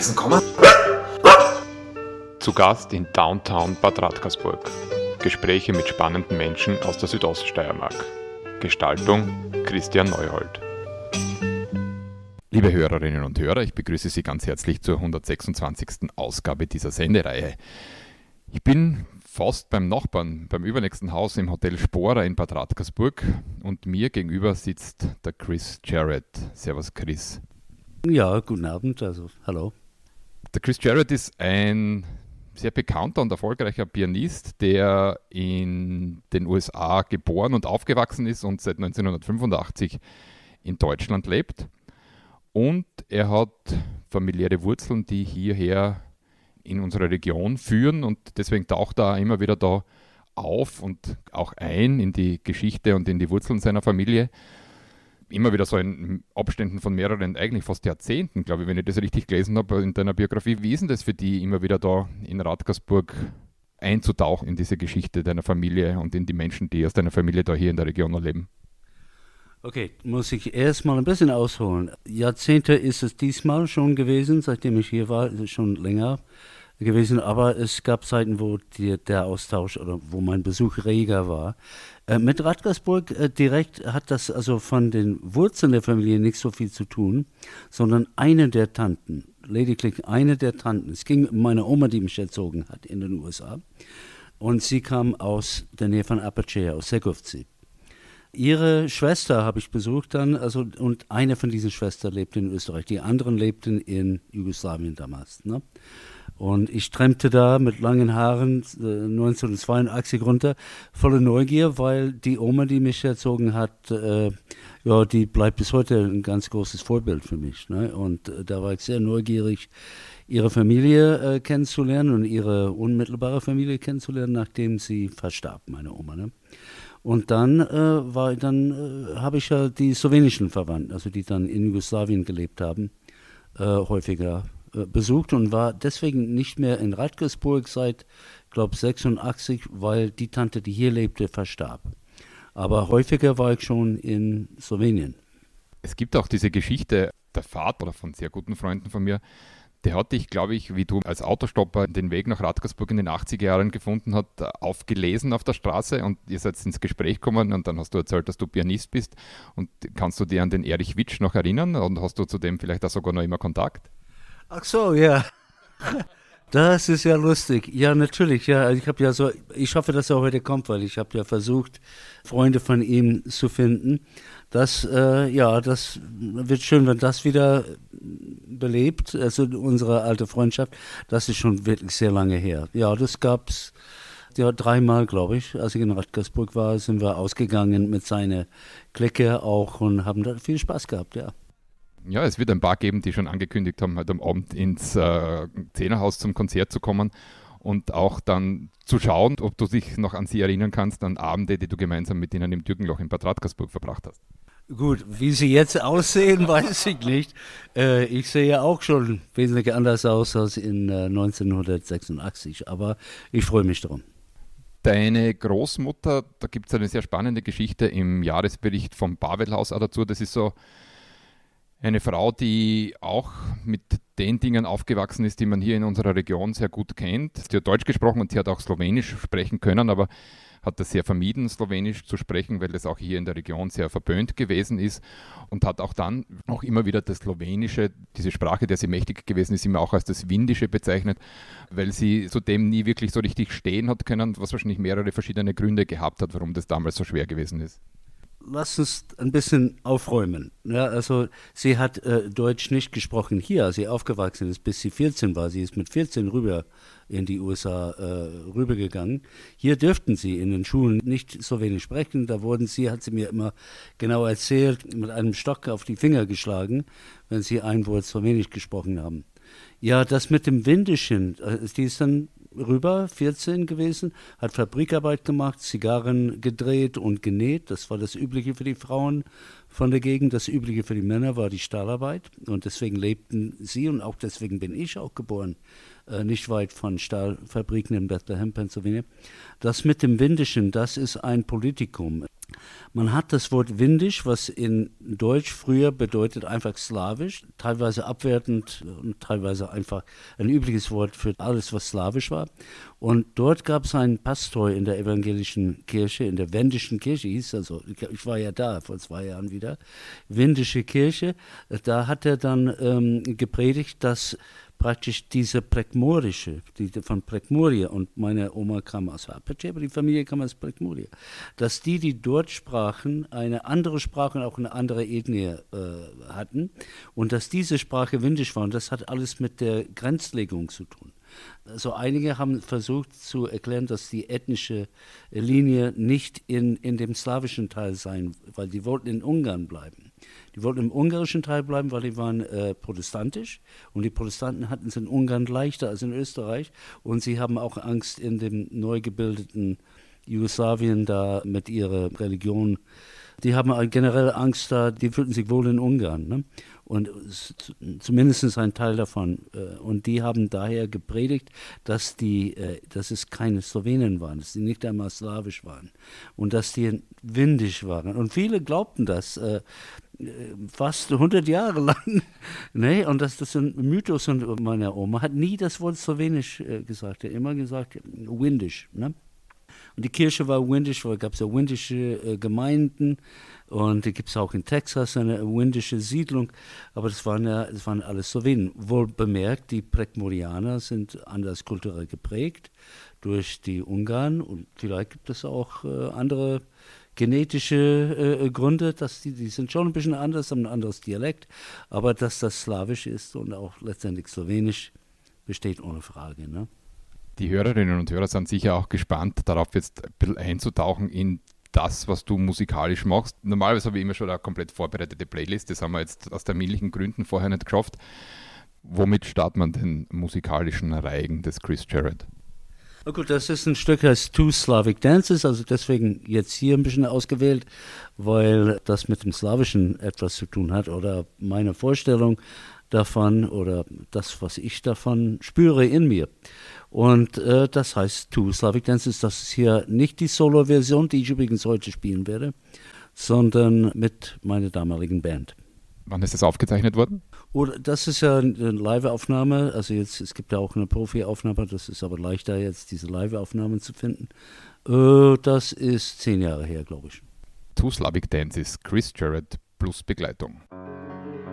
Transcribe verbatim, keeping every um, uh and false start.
Eisen kommen? Zu Gast in Downtown Bad Radkersburg. Gespräche mit spannenden Menschen aus der Südoststeiermark. Gestaltung Christian Neuhold. Liebe Hörerinnen und Hörer, ich begrüße Sie ganz herzlich zur hundertsechsundzwanzigsten Ausgabe dieser Sendereihe. Ich bin fast beim Nachbarn, beim übernächsten Haus im Hotel Sporer in Bad Radkersburg und mir gegenüber sitzt der Chris Jarrett. Servus Chris. Ja, guten Abend, also hallo. Der Chris Jarrett ist ein sehr bekannter und erfolgreicher Pianist, der in den U S A geboren und aufgewachsen ist und seit neunzehnhundertfünfundachtzig in Deutschland lebt. Und er hat familiäre Wurzeln, die hierher in unsere Region führen, und deswegen taucht er immer wieder da auf und auch ein in die Geschichte und in die Wurzeln seiner Familie. Immer wieder so in Abständen von mehreren, eigentlich fast Jahrzehnten, glaube ich, wenn ich das richtig gelesen habe in deiner Biografie. Wie ist denn das für dich, immer wieder da in Radkersburg einzutauchen in diese Geschichte deiner Familie und in die Menschen, die aus deiner Familie da hier in der Region noch leben? Okay, muss ich erstmal ein bisschen ausholen. Jahrzehnte ist es diesmal schon gewesen, seitdem ich hier war, ist es schon länger gewesen, aber es gab Zeiten, wo die, der Austausch oder wo mein Besuch reger war. Äh, mit Radkersburg äh, direkt hat das also von den Wurzeln der Familie nicht so viel zu tun, sondern eine der Tanten, lediglich eine der Tanten. Es ging um meine Oma, die mich erzogen hat in den U S A, und sie kam aus der Nähe von Apacea, aus Segovci. Ihre Schwester habe ich besucht dann, also, und eine von diesen Schwestern lebte in Österreich. Die anderen lebten in Jugoslawien damals. Ne? Und ich trennte da mit langen Haaren äh, neunzehnhundertzweiundachtzig runter, voller Neugier, weil die Oma, die mich erzogen hat, äh, ja, die bleibt bis heute ein ganz großes Vorbild für mich. Ne? Und äh, da war ich sehr neugierig, ihre Familie äh, kennenzulernen und ihre unmittelbare Familie kennenzulernen, nachdem sie verstarb, meine Oma. Ne? Und dann, äh, war, dann äh, habe ich ja die slowenischen Verwandten, also die dann in Jugoslawien gelebt haben, äh, häufiger äh, besucht und war deswegen nicht mehr in Radkersburg seit, glaube sechsundachtzig, weil die Tante, die hier lebte, verstarb. Aber häufiger war ich schon in Slowenien. Es gibt auch diese Geschichte, der Vater von sehr guten Freunden von mir, der hat dich, glaube ich, wie du als Autostopper den Weg nach Radkersburg in den achtziger Jahren gefunden hat, aufgelesen auf der Straße, und ihr seid ins Gespräch gekommen und dann hast du erzählt, dass du Pianist bist. Und kannst du dich an den Erich Witsch noch erinnern und hast du zu dem vielleicht auch sogar noch immer Kontakt? Ach so, ja. Das ist ja lustig. Ja, natürlich. Ja, ich habe ja so, ich hoffe, dass er heute kommt, weil ich habe ja versucht, Freunde von ihm zu finden. Das, äh, ja, das wird schön, wenn das wieder belebt. Also unsere alte Freundschaft, das ist schon wirklich sehr lange her. Ja, das gab's ja dreimal, glaube ich. Als ich in Radkersburg war, sind wir ausgegangen mit seiner Clique auch und haben da viel Spaß gehabt, ja. Ja, es wird ein paar geben, die schon angekündigt haben, heute am Abend ins äh, Zehnerhaus zum Konzert zu kommen und auch dann zu schauen, ob du dich noch an sie erinnern kannst, an Abende, die du gemeinsam mit ihnen im Türkenloch in Bad Radkersburg verbracht hast. Gut, wie sie jetzt aussehen, weiß ich nicht. Äh, ich sehe ja auch schon wesentlich anders aus als in äh, neunzehnhundertsechsundachtzig, aber ich freue mich darum. Deine Großmutter, da gibt es eine sehr spannende Geschichte im Jahresbericht vom Pavelhaus auch dazu. Das ist so eine Frau, die auch mit den Dingen aufgewachsen ist, die man hier in unserer Region sehr gut kennt. Sie hat Deutsch gesprochen und sie hat auch Slowenisch sprechen können, aber hat das sehr vermieden, Slowenisch zu sprechen, weil das auch hier in der Region sehr verpönt gewesen ist, und hat auch dann auch immer wieder das Slowenische, diese Sprache, der sie mächtig gewesen ist, immer auch als das Windische bezeichnet, weil sie zudem nie wirklich so richtig stehen hat können, was wahrscheinlich mehrere verschiedene Gründe gehabt hat, warum das damals so schwer gewesen ist. Lass uns ein bisschen aufräumen. Ja, also sie hat äh, Deutsch nicht gesprochen hier, als sie aufgewachsen ist, bis sie vierzehn war. Sie ist mit vierzehn rüber in die U S A äh, rübergegangen. Hier dürften sie in den Schulen nicht so wenig sprechen. Da wurden sie, hat sie mir immer genau erzählt, mit einem Stock auf die Finger geschlagen, wenn sie ein Wort so wenig gesprochen haben. Ja, das mit dem Windischen, äh, die ist dann rüber, vierzehn gewesen, hat Fabrikarbeit gemacht, Zigarren gedreht und genäht. Das war das Übliche für die Frauen von der Gegend. Das Übliche für die Männer war die Stahlarbeit. Und deswegen lebten sie, und auch deswegen bin ich auch geboren, äh, nicht weit von Stahlfabriken in Bethlehem, Pennsylvania. Das mit dem Windischen, das ist ein Politikum. Man hat das Wort windisch, was in Deutsch früher bedeutet einfach slawisch, teilweise abwertend und teilweise einfach ein übliches Wort für alles, was slawisch war. Und dort gab es einen Pastor in der evangelischen Kirche, in der wendischen Kirche hieß also, ich war ja da vor zwei Jahren wieder, wendische Kirche, da hat er dann ähm, gepredigt, dass praktisch diese Prekmorische, die von Prekmoria, und meine Oma kam aus Apache, aber die Familie kam aus Prekmoria, dass die, die dort sprachen, eine andere Sprache und auch eine andere Ethnie äh, hatten und dass diese Sprache windisch war. Und das hat alles mit der Grenzlegung zu tun. Also einige haben versucht zu erklären, dass die ethnische Linie nicht in, in dem slawischen Teil sein, weil die wollten in Ungarn bleiben. Die wollten im ungarischen Teil bleiben, weil die waren äh, protestantisch und die Protestanten hatten es in Ungarn leichter als in Österreich und sie haben auch Angst in dem neu gebildeten Jugoslawien da mit ihrer Religion. Die haben generell Angst da, die fühlten sich wohl in Ungarn, ne? Und zumindest ein Teil davon. Und die haben daher gepredigt, dass, die, dass es keine Slowenen waren, dass sie nicht einmal slawisch waren und dass die windisch waren. Und viele glaubten das fast hundert Jahre lang. Ne? Und das, das ist ein Mythos. Und meine Oma hat nie das Wort Slowenisch gesagt, er hat immer gesagt windisch. Ne? Und die Kirche war windisch, weil es gab ja windische äh, Gemeinden und die gibt es auch in Texas, eine windische Siedlung, aber das waren ja das waren alles Slowenen. Wohl bemerkt, die Prekmorianer sind anders kulturell geprägt durch die Ungarn und vielleicht gibt es auch äh, andere genetische äh, Gründe, dass die, die sind schon ein bisschen anders, haben ein anderes Dialekt, aber dass das slawisch ist und auch letztendlich slowenisch, besteht ohne Frage, ne? Die Hörerinnen und Hörer sind sicher auch gespannt, darauf jetzt ein bisschen einzutauchen in das, was du musikalisch machst. Normalerweise habe ich immer schon eine komplett vorbereitete Playlist, das haben wir jetzt aus terminlichen Gründen vorher nicht geschafft. Womit startet man den musikalischen Reigen des Chris Jarrett? Na gut, das ist ein Stück, das Two Slavic Dances, also deswegen jetzt hier ein bisschen ausgewählt, weil das mit dem Slawischen etwas zu tun hat oder meine Vorstellung davon oder das, was ich davon spüre in mir. Und äh, das heißt Two Slavic Dances, das ist hier nicht die Solo-Version, die ich übrigens heute spielen werde, sondern mit meiner damaligen Band. Wann ist das aufgezeichnet worden? Oder das ist ja eine Live-Aufnahme, also jetzt, es gibt ja auch eine Profi-Aufnahme, das ist aber leichter jetzt, diese Live-Aufnahmen zu finden. Äh, das ist zehn Jahre her, glaube ich. Two Slavic Dances, Chris Jarrett plus Begleitung.